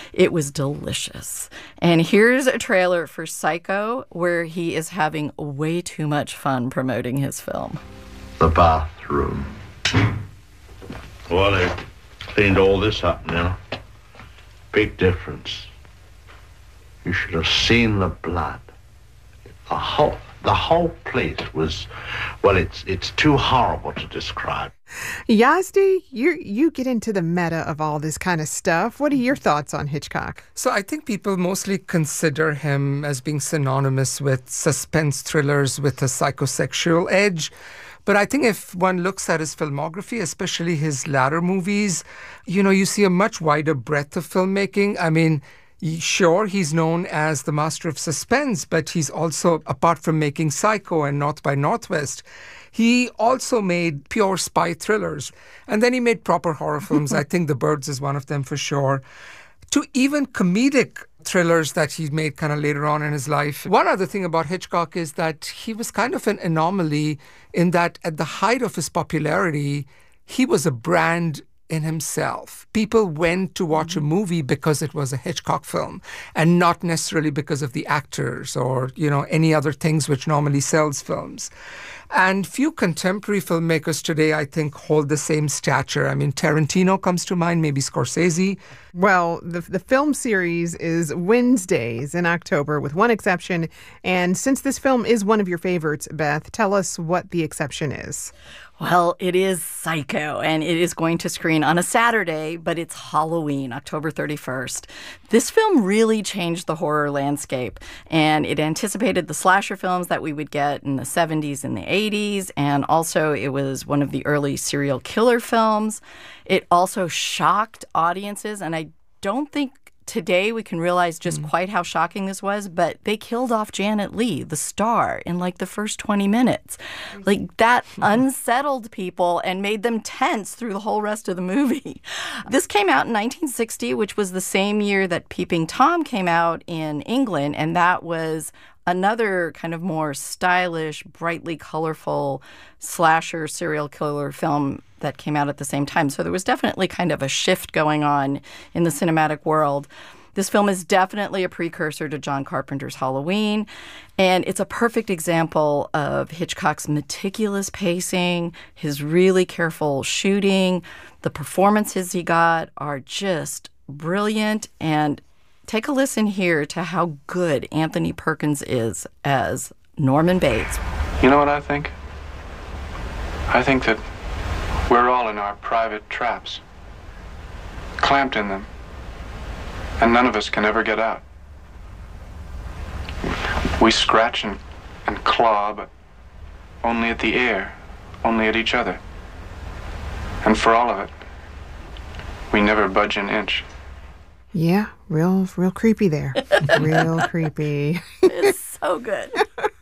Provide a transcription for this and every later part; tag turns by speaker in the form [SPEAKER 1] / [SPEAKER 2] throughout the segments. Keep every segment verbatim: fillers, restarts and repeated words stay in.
[SPEAKER 1] It was delicious. And here's a trailer for Psycho where he is having way too much fun promoting his film.
[SPEAKER 2] The bathroom. Well, they cleaned all this up now. Big difference. You should have seen the blood. The whole, the whole place was, well, it's it's too horrible to describe.
[SPEAKER 3] Yazdi, you you get into the meta of all this kind of stuff. What are your thoughts on Hitchcock?
[SPEAKER 4] So I think people mostly consider him as being synonymous with suspense thrillers with a psychosexual edge. But I think if one looks at his filmography, especially his latter movies, you know, you see a much wider breadth of filmmaking. I mean, sure, he's known as the master of suspense, but he's also, apart from making Psycho and North by Northwest, he also made pure spy thrillers. And then he made proper horror films. I think The Birds is one of them for sure. To even comedic thrillers that he made kind of later on in his life. One other thing about Hitchcock is that he was kind of an anomaly in that at the height of his popularity, he was a brand in himself. People went to watch a movie because it was a Hitchcock film and not necessarily because of the actors or, you know, any other things which normally sells films. And few contemporary filmmakers today, I think, hold the same stature. I mean, Tarantino comes to mind, maybe Scorsese.
[SPEAKER 3] Well, the the film series is Wednesdays in October, with one exception. And since this film is one of your favorites, Beth, tell us what the exception is.
[SPEAKER 1] Well, it is Psycho, and it is going to screen on a Saturday, but it's Halloween, October thirty-first. This film really changed the horror landscape, and it anticipated the slasher films that we would get in the seventies and the eighties, and also it was one of the early serial killer films. It also shocked audiences, and I don't think today we can realize just mm. quite how shocking this was, but they killed off Janet Leigh, the star, in like the first twenty minutes. Like that unsettled people and made them tense through the whole rest of the movie. This came out in nineteen sixty, which was the same year that Peeping Tom came out in England, and that was another kind of more stylish, brightly colorful slasher serial killer film that came out at the same time. So there was definitely kind of a shift going on in the cinematic world. This film is definitely a precursor to John Carpenter's Halloween, and it's a perfect example of Hitchcock's meticulous pacing, his really careful shooting. The performances he got are just brilliant, and take a listen here to how good Anthony Perkins is as Norman Bates.
[SPEAKER 5] You know what I think? I think that we're all in our private traps, clamped in them, and none of us can ever get out. We scratch and, and claw, but only at the air, only at each other. And for all of it, we never budge an inch.
[SPEAKER 3] Yeah, real, real creepy there. Real creepy.
[SPEAKER 1] It's so good.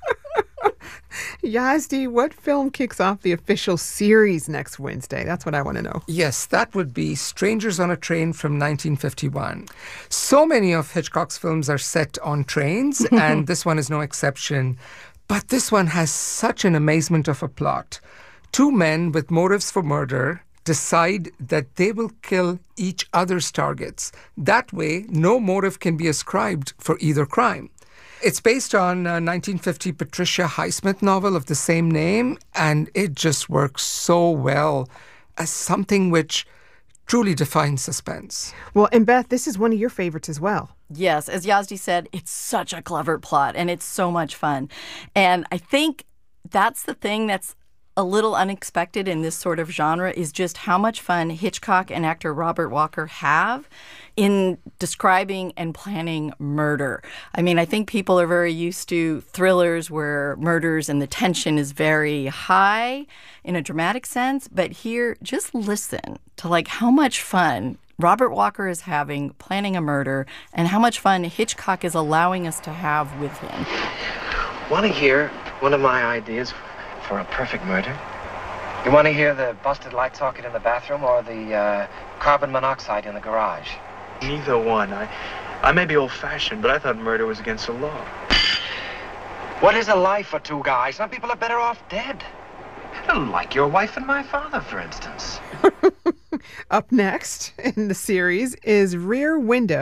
[SPEAKER 3] Yazdi, what film kicks off the official series next Wednesday? That's what I want to know.
[SPEAKER 4] Yes, that would be Strangers on a Train from nineteen fifty-one. So many of Hitchcock's films are set on trains, and this one is no exception. But this one has such an amazement of a plot. Two men with motives for murder decide that they will kill each other's targets. That way, no motive can be ascribed for either crime. It's based on a nineteen fifty Patricia Highsmith novel of the same name, and it just works so well as something which truly defines suspense.
[SPEAKER 3] Well, and Beth, this is one of your favorites as well.
[SPEAKER 1] Yes, as Yazdi said, it's such a clever plot, and it's so much fun. And I think that's the thing that's a little unexpected in this sort of genre, is just how much fun Hitchcock and actor Robert Walker have in describing and planning murder. I mean, I think people are very used to thrillers where murders and the tension is very high in a dramatic sense, but here, just listen to like how much fun Robert Walker is having planning a murder and how much fun Hitchcock is allowing us to have with him.
[SPEAKER 6] Want to hear one of my ideas for a perfect murder? You want to hear the busted light socket in the bathroom or the uh, carbon monoxide in the garage?
[SPEAKER 7] Neither one. I, I may be old-fashioned, but I thought murder was against the law.
[SPEAKER 6] What is a life for two guys? Some people are better off dead. Like your wife and my father, for instance.
[SPEAKER 3] Up next in the series is Rear Window,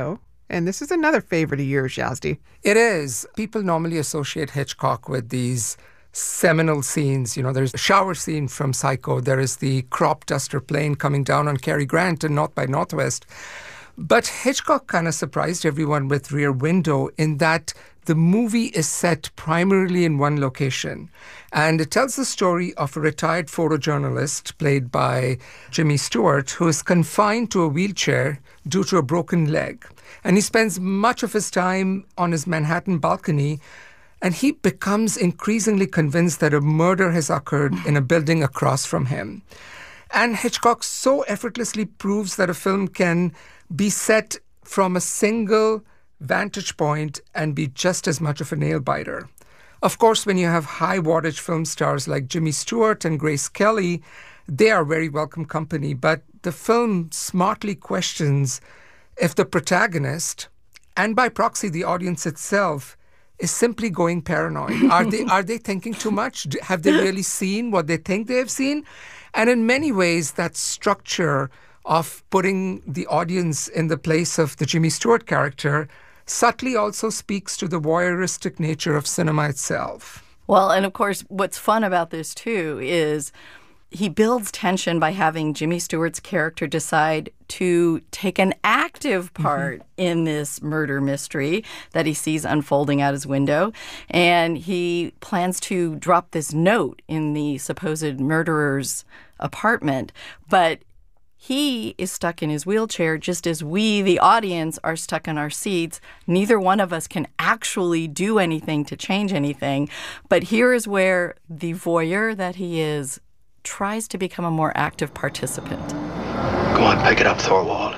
[SPEAKER 3] And this is another favorite of yours, Yazdi.
[SPEAKER 4] It is. People normally associate Hitchcock with these seminal scenes. You know, there's a shower scene from Psycho. There is the crop duster plane coming down on Cary Grant in North by Northwest. But Hitchcock kind of surprised everyone with Rear Window in that the movie is set primarily in one location. And it tells the story of a retired photojournalist played by Jimmy Stewart who is confined to a wheelchair due to a broken leg. And he spends much of his time on his Manhattan balcony, and he becomes increasingly convinced that a murder has occurred in a building across from him. And Hitchcock so effortlessly proves that a film can be set from a single vantage point and be just as much of a nail-biter. Of course, when you have high-wattage film stars like Jimmy Stewart and Grace Kelly, they are very welcome company, but the film smartly questions if the protagonist, and by proxy the audience itself, is simply going paranoid. Are they are they thinking too much? Have they really seen what they think they have seen? And in many ways, that structure of putting the audience in the place of the Jimmy Stewart character subtly also speaks to the voyeuristic nature of cinema itself.
[SPEAKER 1] Well, and of course, what's fun about this, too, is he builds tension by having Jimmy Stewart's character decide to take an active part mm-hmm. in this murder mystery that he sees unfolding out his window. And he plans to drop this note in the supposed murderer's apartment. But he is stuck in his wheelchair just as we, the audience, are stuck in our seats. Neither one of us can actually do anything to change anything. But here is where the voyeur that he is tries to become a more active participant.
[SPEAKER 8] Go on, pick it up, Thorwald.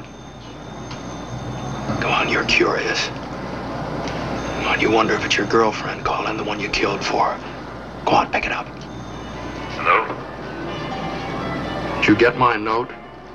[SPEAKER 8] Go on, you're curious. Go on, you wonder if it's your girlfriend calling, the one you killed for. Go on, pick it up.
[SPEAKER 2] Hello? Did you get my note?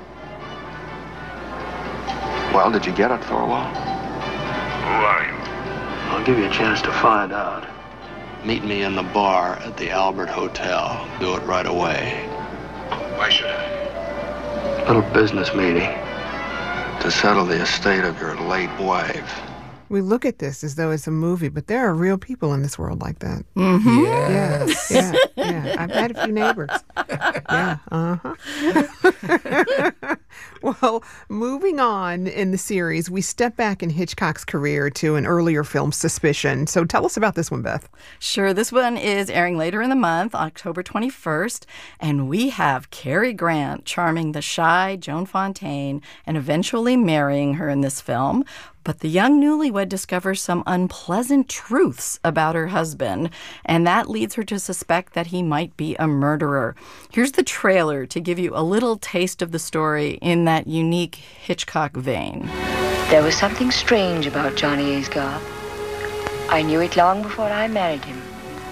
[SPEAKER 8] Well, did you get it, Thorwald?
[SPEAKER 2] Who are you?
[SPEAKER 8] I'll give you a chance to find out. Meet me in the bar at the Albert Hotel. Do it right away.
[SPEAKER 2] Why should I?
[SPEAKER 8] Little business meeting to settle the estate of your late wife.
[SPEAKER 3] We look at this as though it's a movie, but there are real people in this world like that.
[SPEAKER 1] Mm-hmm.
[SPEAKER 4] Yes.
[SPEAKER 3] Yeah, yeah, yeah. I've had a few neighbors. Yeah, uh-huh. Well, moving on in the series, we step back in Hitchcock's career to an earlier film, Suspicion. So tell us about this one, Beth.
[SPEAKER 1] Sure. This one is airing later in the month, October twenty-first, and we have Cary Grant charming the shy Joan Fontaine and eventually marrying her in this film. But the young newlywed discovers some unpleasant truths about her husband, and that leads her to suspect that he might be a murderer. Here's the trailer to give you a little taste of the story in that unique Hitchcock vein.
[SPEAKER 9] There was something strange about Johnny Aysgarth. I knew it long before I married him.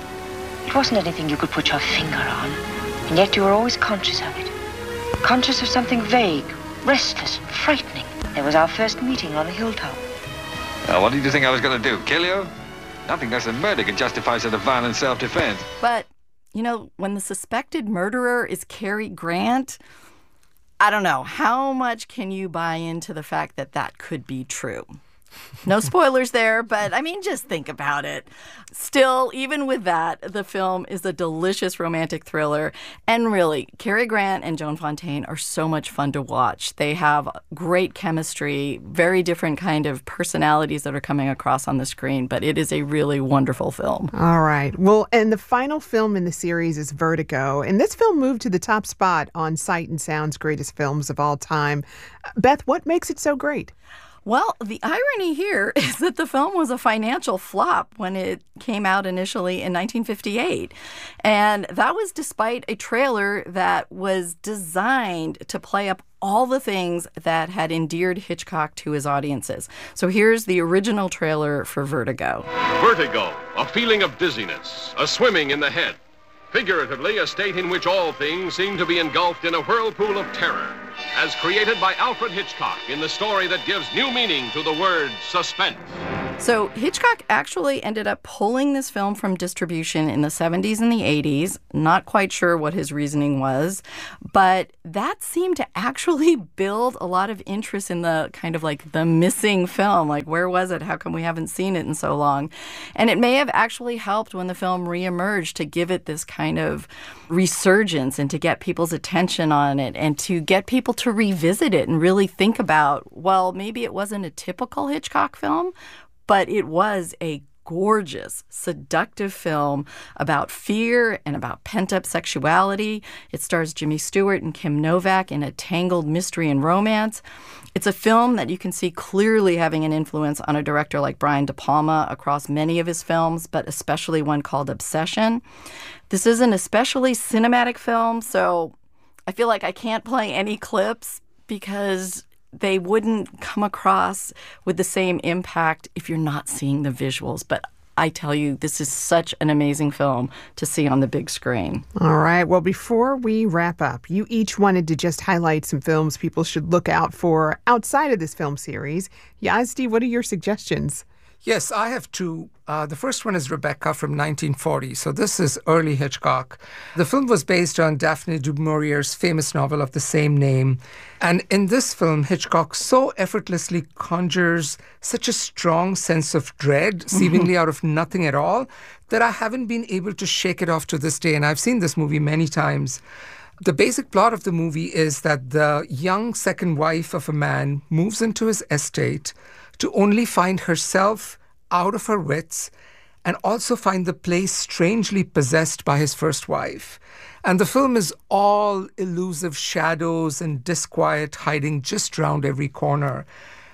[SPEAKER 9] It wasn't anything you could put your finger on, and yet you were always conscious of it. Conscious of something vague, restless, frightening. There was our first meeting on the hilltop.
[SPEAKER 10] Well, what did you think I was going to do, kill you? Nothing less than murder can justify such a violent self-defense.
[SPEAKER 1] But, you know, when the suspected murderer is Cary Grant, I don't know, how much can you buy into the fact that that could be true? No spoilers there, but I mean, just think about it. Still, even with that, the film is a delicious romantic thriller. And really, Cary Grant and Joan Fontaine are so much fun to watch. They have great chemistry, very different kind of personalities that are coming across on the screen, but it is a really wonderful film.
[SPEAKER 3] All right. Well, and the final film in the series is Vertigo. And this film moved to the top spot on Sight and Sound's greatest films of all time. Beth, what makes it so great?
[SPEAKER 1] Well, the irony here is that the film was a financial flop when it came out initially in nineteen fifty-eight. And that was despite a trailer that was designed to play up all the things that had endeared Hitchcock to his audiences. So here's the original trailer for Vertigo.
[SPEAKER 11] Vertigo, a feeling of dizziness, a swimming in the head. Figuratively, a state in which all things seem to be engulfed in a whirlpool of terror, as created by Alfred Hitchcock in the story that gives new meaning to the word suspense.
[SPEAKER 1] So Hitchcock actually ended up pulling this film from distribution in the seventies and the eighties. Not quite sure what his reasoning was, but that seemed to actually build a lot of interest in the kind of like the missing film. Like, where was it? How come we haven't seen it in so long? And it may have actually helped when the film reemerged to give it this kind of resurgence and to get people's attention on it and to get people to revisit it and really think about, well, maybe it wasn't a typical Hitchcock film, but it was a gorgeous, seductive film about fear and about pent-up sexuality. It stars Jimmy Stewart and Kim Novak in a tangled mystery and romance. It's a film that you can see clearly having an influence on a director like Brian De Palma across many of his films, but especially one called Obsession. This is an especially cinematic film, so I feel like I can't play any clips because they wouldn't come across with the same impact if you're not seeing the visuals. But I tell you, this is such an amazing film to see on the big screen.
[SPEAKER 3] All right. Well, before we wrap up, you each wanted to just highlight some films people should look out for outside of this film series. Yazdi, what are your suggestions?
[SPEAKER 4] Yes, I have two. Uh, the first one is Rebecca from nineteen forty. So this is early Hitchcock. The film was based on Daphne du Maurier's famous novel of the same name. And in this film, Hitchcock so effortlessly conjures such a strong sense of dread, seemingly out of nothing at all, that I haven't been able to shake it off to this day. And I've seen this movie many times. The basic plot of the movie is that the young second wife of a man moves into his estate to only find herself out of her wits and also find the place strangely possessed by his first wife. And the film is all elusive shadows and disquiet hiding just round every corner.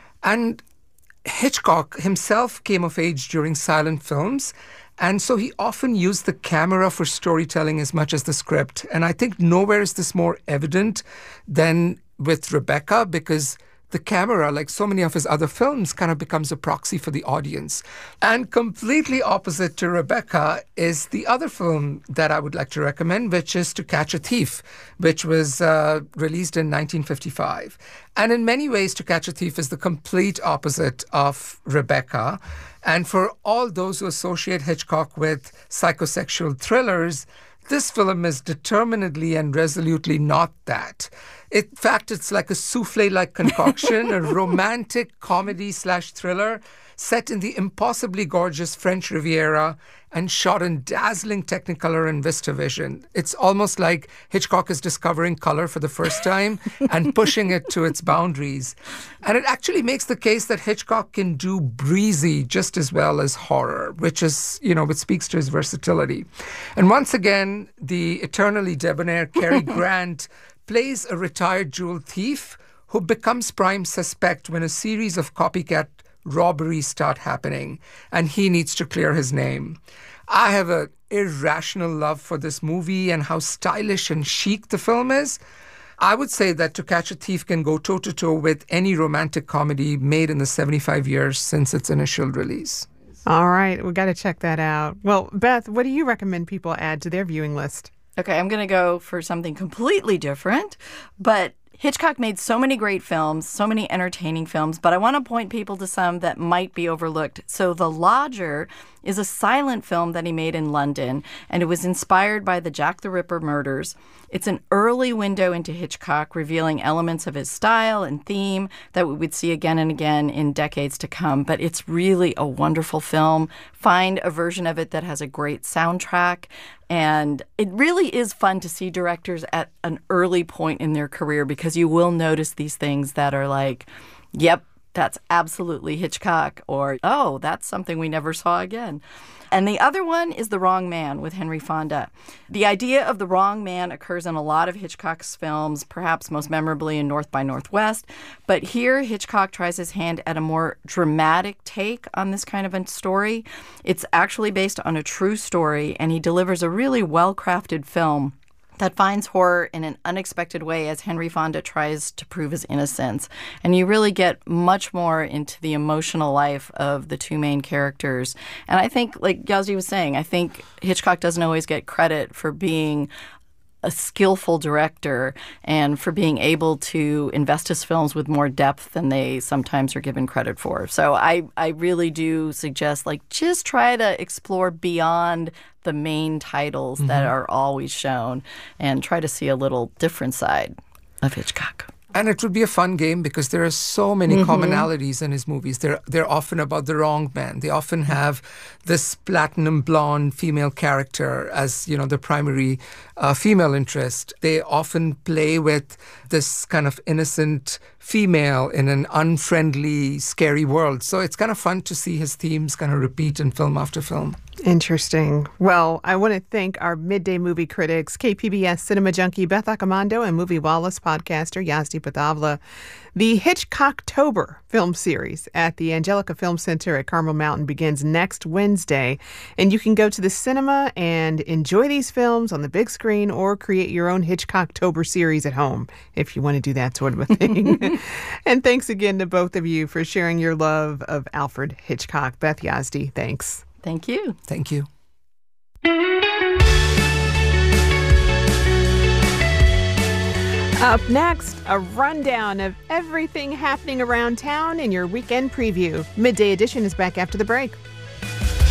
[SPEAKER 4] And Hitchcock himself came of age during silent films, and so he often used the camera for storytelling as much as the script. And I think nowhere is this more evident than with Rebecca, because the camera, like so many of his other films, kind of becomes a proxy for the audience. And completely opposite to Rebecca is the other film that I would like to recommend, which is To Catch a Thief, which was uh, released in nineteen fifty-five. And in many ways, To Catch a Thief is the complete opposite of Rebecca. And for all those who associate Hitchcock with psychosexual thrillers, this film is determinedly and resolutely not that. In fact, it's like a souffle-like concoction, a romantic comedy slash thriller set in the impossibly gorgeous French Riviera and shot in dazzling Technicolor and VistaVision. It's almost like Hitchcock is discovering color for the first time and pushing it to its boundaries. And it actually makes the case that Hitchcock can do breezy just as well as horror, which is, you know, which speaks to his versatility. And once again, the eternally debonair Cary Grant plays a retired jewel thief who becomes prime suspect when a series of copycat robberies start happening, and he needs to clear his name. I have an irrational love for this movie and how stylish and chic the film is. I would say that To Catch a Thief can go toe-to-toe with any romantic comedy made in the seventy-five years since its initial release.
[SPEAKER 3] All right, we got to check that out. Well, Beth, what do you recommend people add to their viewing list?
[SPEAKER 1] Okay, I'm going to go for something completely different, but Hitchcock made so many great films, so many entertaining films, but I want to point people to some that might be overlooked. So The Lodger is a silent film that he made in London, and it was inspired by the Jack the Ripper murders. It's an early window into Hitchcock, revealing elements of his style and theme that we would see again and again in decades to come. But it's really a wonderful film. Find a version of it that has a great soundtrack. And it really is fun to see directors at an early point in their career, because you will notice these things that are like, yep, that's absolutely Hitchcock, or, oh, that's something we never saw again. And the other one is The Wrong Man with Henry Fonda. The idea of the wrong man occurs in a lot of Hitchcock's films, perhaps most memorably in North by Northwest. But here, Hitchcock tries his hand at a more dramatic take on this kind of a story. It's actually based on a true story, and he delivers a really well-crafted film that finds horror in an unexpected way as Henry Fonda tries to prove his innocence. And you really get much more into the emotional life of the two main characters. And I think, like Yazdi was saying, I think Hitchcock doesn't always get credit for being a skillful director and for being able to invest his films with more depth than they sometimes are given credit for. So I, I really do suggest, like, just try to explore beyond the main titles mm-hmm. that are always shown and try to see a little different side of Hitchcock.
[SPEAKER 4] And it would be a fun game because there are so many mm-hmm. commonalities in his movies. They're they're often about the wrong man. They often have this platinum blonde female character as, you know, the primary uh, female interest. They often play with this kind of innocent female in an unfriendly, scary world. So it's kind of fun to see his themes kind of repeat in film after film.
[SPEAKER 3] Interesting. Well, I want to thank our midday movie critics, K P B S cinema junkie Beth Accomando and Movie Wallace podcaster Yazdi Patavla. The Hitchcocktober film series at the Angelica Film Center at Carmel Mountain begins next Wednesday, and you can go to the cinema and enjoy these films on the big screen or create your own Hitchcocktober series at home if you want to do that sort of a thing. And thanks again to both of you for sharing your love of Alfred Hitchcock. Beth, Yazdi, thanks.
[SPEAKER 1] Thank you.
[SPEAKER 4] Thank you.
[SPEAKER 3] Up next, a rundown of everything happening around town in your weekend preview. Midday Edition is back after the break.